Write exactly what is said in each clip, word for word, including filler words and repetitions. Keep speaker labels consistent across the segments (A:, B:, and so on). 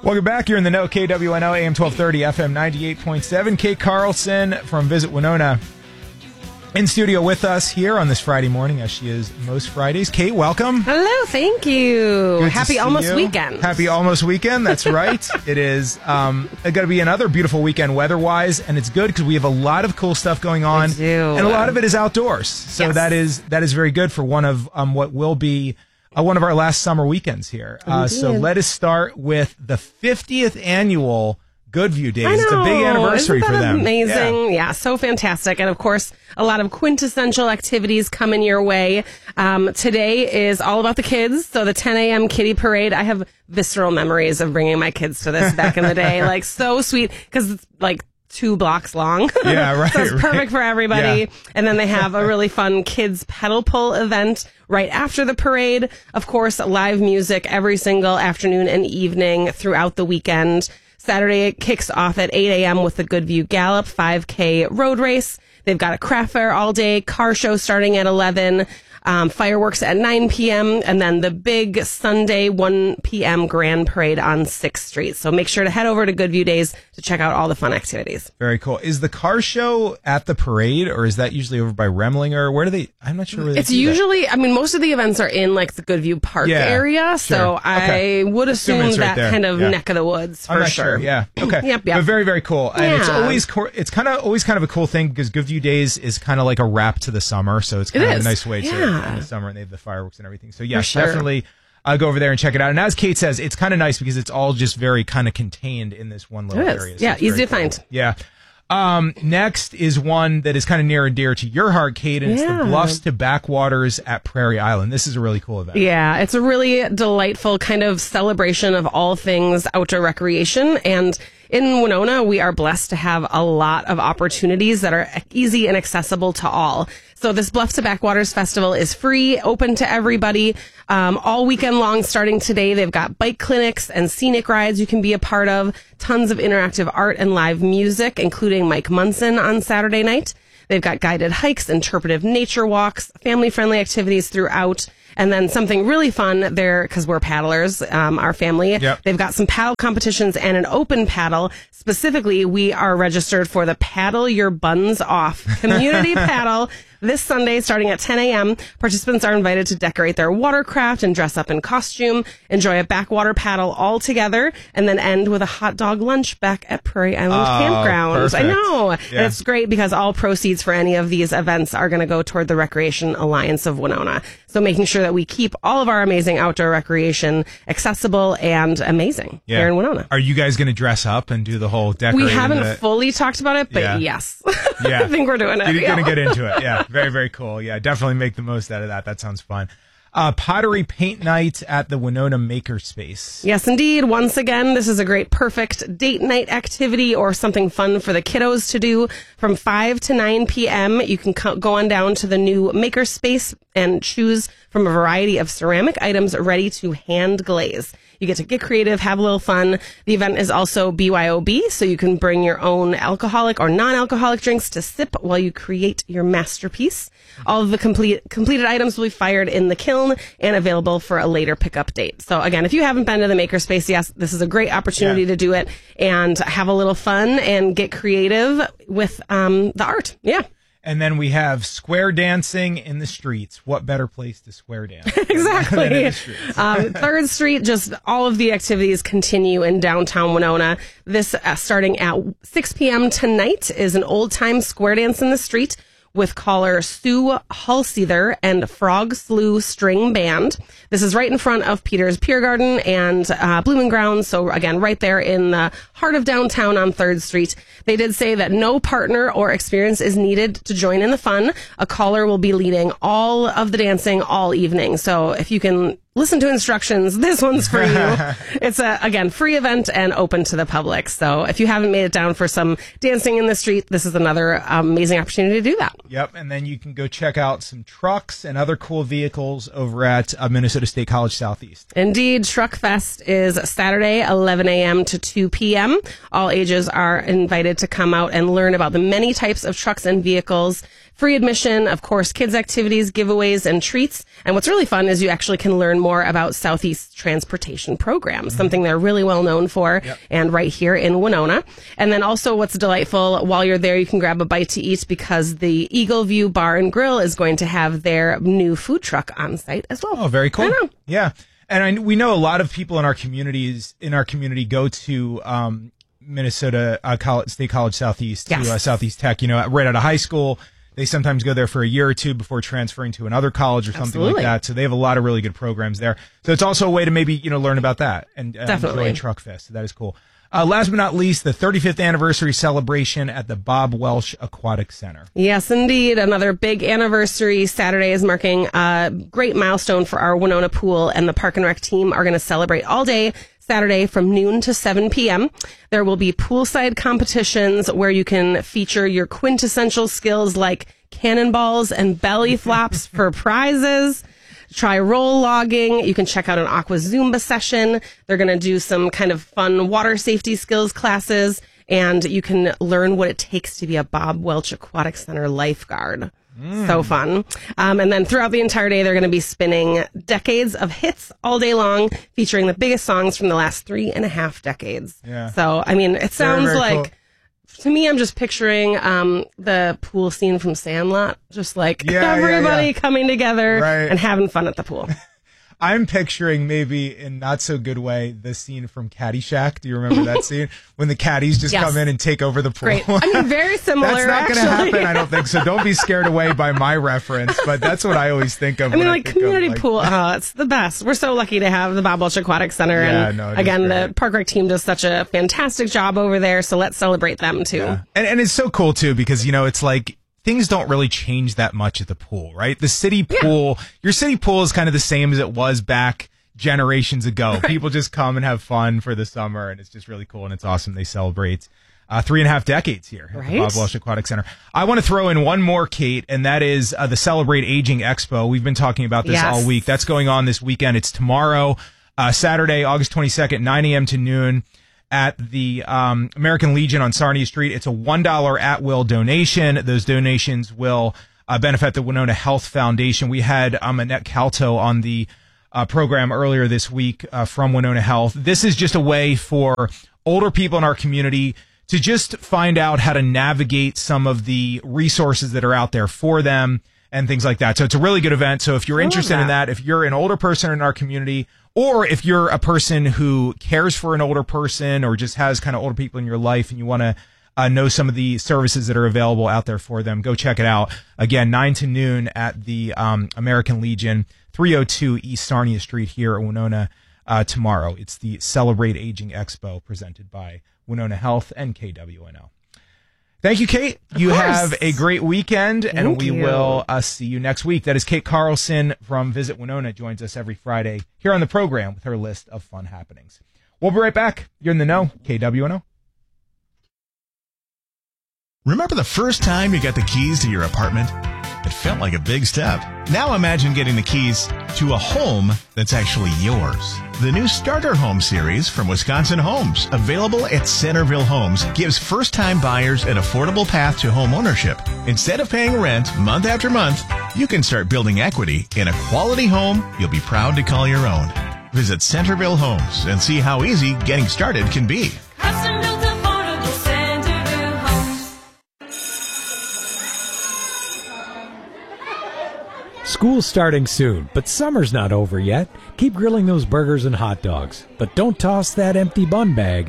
A: Welcome back. You're in the know. K W N O, A M twelve thirty, F M ninety-eight point seven. Kate Carlson from Visit Winona in studio with us here on this Friday morning, as she is most Fridays. Kate, welcome.
B: Hello, thank you.
A: Good
B: Happy almost
A: you.
B: weekend.
A: Happy almost weekend. That's right. It is um, going to be another beautiful weekend weather-wise, and it's good because we have a lot of cool stuff going on,
B: We do.
A: and a lot of it is outdoors. So
B: Yes.
A: that is that is very good for one of um, what will be uh, one of our last summer weekends here. Uh, so
B: Indeed.
A: let us start with the fiftieth annual Goodview Days.
B: I know.
A: It's a big anniversary
B: Isn't
A: for
B: that
A: them.
B: Amazing.
A: Yeah.
B: Yeah. So fantastic. And of course, a lot of quintessential activities coming your way. Um, today is all about the kids. So the ten a.m. kiddie parade, I have visceral memories of bringing my kids to this back in the day. Like, so sweet because it's like two blocks long.
A: Yeah, right.
B: So it's perfect
A: right.
B: for everybody.
A: Yeah.
B: And then they have a really fun kids pedal pull event right after the parade. Of course, live music every single afternoon and evening throughout the weekend. Saturday it kicks off at eight a.m. with the Goodview Gallop five K road race. They've got a craft fair all day, car show starting at eleven, um, fireworks at nine p.m., and then the big Sunday one p.m. grand parade on sixth Street. So make sure to head over to Goodview Days to check out all the fun activities.
A: Very cool. Is the car show at the parade, or is that usually over by Remlinger? Where do they? I'm not sure where they
B: It's
A: do that.
B: usually, I mean, most of the events are in like the Goodview Park
A: Yeah,
B: area, so
A: sure.
B: I
A: Okay.
B: would
A: Assume
B: assume
A: it's right
B: that
A: there.
B: kind of
A: Yeah.
B: neck of the woods for
A: I'm not
B: sure.
A: sure. Yeah. Okay.
B: Yep, yep.
A: But very, very cool. And it's
B: Yeah.
A: always cor- it's kind of always kind of a cool thing because Goodview Days is kind of like a wrap to the summer, so it's kind
B: It
A: of a
B: is.
A: nice way to
B: Yeah.
A: end the summer, and they have the fireworks and everything. So yeah,
B: sure.
A: definitely uh, go over there and check it out. And as Kate says, it's kind of nice because it's all just very kind of contained in this one little
B: It is.
A: area. So
B: Yeah,
A: it's very
B: easy to
A: cool.
B: find.
A: Yeah. Um, next is one that is kind of near and dear to your heart, Kate, and it's
B: Yeah.
A: the Bluffs to Backwaters at Prairie Island. This is a really cool event.
B: Yeah, it's a really delightful kind of celebration of all things outdoor recreation. And in Winona, we are blessed to have a lot of opportunities that are easy and accessible to all. So this Bluff to Backwaters Festival is free, open to everybody, um, all weekend long starting today. They've got bike clinics and scenic rides you can be a part of, tons of interactive art and live music, including Mike Munson on Saturday night. They've got guided hikes, interpretive nature walks, family-friendly activities throughout. And then something really fun there, because we're paddlers, um, our family.
A: Yep.
B: They've got some paddle competitions and an open paddle. Specifically, we are registered for the Paddle Your Buns Off community paddle this Sunday starting at ten a.m. Participants are invited to decorate their watercraft and dress up in costume, enjoy a backwater paddle all together, and then end with a hot dog lunch back at Prairie Island
A: Oh,
B: Campground.
A: perfect.
B: I know.
A: Yeah.
B: And it's great because all proceeds for any of these events are going to go toward the Recreation Alliance of Winona. So making sure that we keep all of our amazing outdoor recreation accessible and amazing
A: Yeah.
B: here in Winona.
A: Are you guys going to dress up and do the whole decorating?
B: We haven't
A: the-
B: fully talked about it, but
A: Yeah.
B: yes.
A: Yeah.
B: I think we're doing it.
A: You're
B: Yeah.
A: going to get into it. Yeah. Very, very cool. Yeah. Definitely make the most out of that. That sounds fun. Uh, pottery paint night at the Winona Makerspace.
B: Yes, indeed. Once again, this is a great, perfect date night activity or something fun for the kiddos to do from five to nine p.m. You can co- go on down to the new Makerspace and choose from a variety of ceramic items ready to hand glaze. You get to get creative, have a little fun. The event is also B Y O B, so you can bring your own alcoholic or non-alcoholic drinks to sip while you create your masterpiece. All of the complete completed items will be fired in the kiln and available for a later pickup date. So again, if you haven't been to the Makerspace, yes, this is a great opportunity
A: Yeah.
B: to do it and have a little fun and get creative with um, the art. Yeah.
A: And then we have square dancing in the streets. What better place to square dance? than in
B: Exactly.
A: the streets?
B: um, Third Street, just all of the activities continue in downtown Winona. This uh, starting at six p.m. tonight is an old time square dance in the street with caller Sue Halseather and Frog Slew String Band. This is right in front of Peter's Pier Garden and uh, Blooming Grounds. So again, right there in the heart of downtown on third Street. They did say that no partner or experience is needed to join in the fun. A caller will be leading all of the dancing all evening. So if you can listen to instructions, this one's for you. It's a, again, free event and open to the public. So if you haven't made it down for some dancing in the street, this is another amazing opportunity to do that.
A: Yep, and then you can go check out some trucks and other cool vehicles over at uh, Minnesota State College Southeast.
B: Indeed, Truck Fest is Saturday, eleven a.m. to two p.m. All ages are invited to come out and learn about the many types of trucks and vehicles Free admission, of course, kids activities, giveaways, and treats. And what's really fun is you actually can learn more about Southeast transportation programs, mm-hmm. something they're really well known for, yep. and right here in Winona. And then also what's delightful, while you're there, you can grab a bite to eat because the Eagle View Bar and Grill is going to have their new food truck on site as well.
A: Oh, very cool. Yeah. And I, we know a lot of people in our communities, in our community go to um, Minnesota uh, College, State College Southeast, yes. to uh, Southeast Tech, you know, right out of high school. They sometimes go there for a year or two before transferring to another college or something Absolutely. like that. So they have a lot of really good programs there. So it's also a way to maybe, you know, learn about that and uh, enjoy Truck Fest. So that is cool. Uh, last but not least, the thirty-fifth anniversary celebration at the Bob Welch Aquatic Center.
B: Yes, indeed. Another big anniversary. Saturday is marking a great milestone for our Winona Pool, and the Park and Rec team are going to celebrate all day Saturday from noon to seven p.m. There will be poolside competitions where you can feature your quintessential skills like cannonballs and belly flops for prizes. Try roll logging. You can check out an aqua Zumba session. They're going to do some kind of fun water safety skills classes, and you can learn what it takes to be a Bob Welch Aquatic Center lifeguard. Mm. So fun. Um, and then throughout the entire day, they're going to be spinning decades of hits all day long, featuring the biggest songs from the last three and a half decades. Yeah. So, I mean, it sounds very, very like, cool. To me, I'm just picturing um, the pool scene from Sandlot, just like yeah, everybody yeah, yeah. coming together right. and having fun at the pool.
A: I'm picturing maybe in not so good way the scene from Caddyshack. Do you remember that scene when the caddies just yes. come in and take over the pool?
B: Great. I mean, very similar.
A: That's not going to happen, I don't think. So don't be scared away by my reference. But that's what I always think of.
B: I mean,
A: when
B: like
A: I
B: community
A: of, like,
B: pool. Oh, it's the best. We're so lucky to have the Bob Welch Aquatic Center.
A: Yeah,
B: and
A: no,
B: again, the Park Rec team does such a fantastic job over there. So let's celebrate them too.
A: Yeah. And and it's so cool too because you know it's like. Things don't really change that much at the pool, right? The city pool, yeah. your city pool is kind of the same as it was back generations ago. Right. People just come and have fun for the summer, and it's just really cool, and it's awesome. They celebrate uh, three and a half decades here at
B: right?
A: the Bob Welch Aquatic Center. I want to throw in one more, Kate, and that is uh, the Celebrate Aging Expo. We've been talking about this yes. all week. That's going on this weekend. It's tomorrow, uh, Saturday, August twenty-second, nine a.m. to noon. At the um, American Legion on Sarnia Street. It's a one dollar at-will donation. Those donations will uh, benefit the Winona Health Foundation. We had um, Annette Calto on the uh, program earlier this week uh, from Winona Health. This is just a way for older people in our community to just find out how to navigate some of the resources that are out there for them and things like that. So it's a really good event. So if you're interested that. in that, if you're an older person in our community, or if you're a person who cares for an older person or just has kind of older people in your life and you want to uh, know some of the services that are available out there for them, go check it out. Again, nine to noon at the um, American Legion, three oh two East Sarnia Street here at Winona uh, tomorrow. It's the Celebrate Aging Expo presented by Winona Health and K W N O. Thank you, Kate. Of you course. Have a great weekend, Thank and we you. will uh, see you next week. That is Kate Carlson from Visit Winona, joins us every Friday here on the program with her list of fun happenings. We'll be right back. You're in the know, K W N O.
C: Remember the first time you got the keys to your apartment? It felt like a big step. Now imagine getting the keys to a home that's actually yours. The new Starter Home series from Wisconsin Homes, available at Centerville Homes, gives first-time buyers an affordable path to home ownership. Instead of paying rent month after month, you can start building equity in a quality home you'll be proud to call your own. Visit Centerville Homes and see how easy getting started can be.
D: School's starting soon, but summer's not over yet. Keep grilling those burgers and hot dogs, but don't toss that empty bun bag.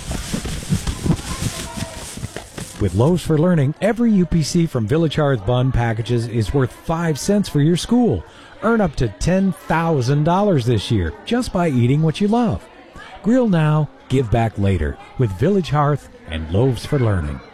D: With Loaves for Learning, every U P C from Village Hearth Bun packages is worth five cents for your school. Earn up to ten thousand dollars this year just by eating what you love. Grill now, give back later with Village Hearth and Loaves for Learning.